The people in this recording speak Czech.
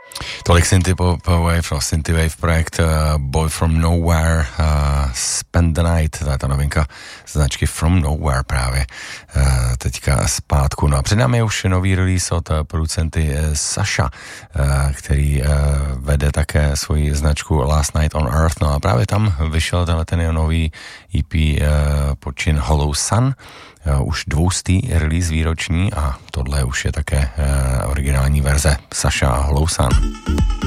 Tolik Synthwave projekt Boy From Nowhere, Spend the Night, to je ta novinka značky From Nowhere právě teďka zpátku. No a před námi je už nový release od producenty Sasha, který vede také svoji značku Last Night on Earth, no a právě tam vyšel ten nový EP počin Hollow Sun, už 200. release výroční a tohle už je také originální verze Sasha Hollow Sun.